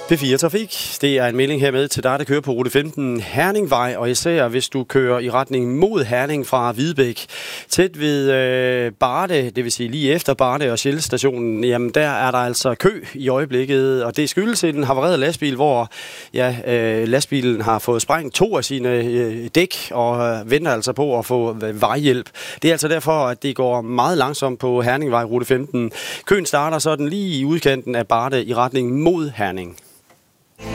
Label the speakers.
Speaker 1: P4 Trafik, det er en melding hermed til dig, der kører på rute 15 Herningvej, og især hvis du kører i retning mod Herning fra Hvidebæk. Tæt ved Barde, det vil sige lige efter Barde og Shell stationen, jamen der er der altså kø i øjeblikket, og det skyldes en havareret lastbil, hvor lastbilen har fået sprængt 2 af sine dæk og venter altså på at få vejhjælp. Det er altså derfor, at det går meget langsomt på Herningvej rute 15. Køen starter sådan lige i udkanten af Barde i retning mod Herning.